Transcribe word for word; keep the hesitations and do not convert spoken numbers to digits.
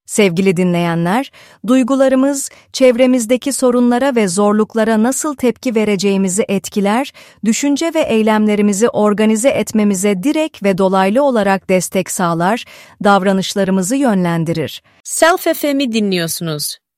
Sevgili dinleyenler, duygularımız, çevremizdeki sorunlara ve zorluklara nasıl tepki vereceğimizi etkiler, düşünce ve eylemlerimizi organize etmemize direkt ve dolaylı olarak destek sağlar, davranışlarımızı yönlendirir. Self F M'i dinliyorsunuz.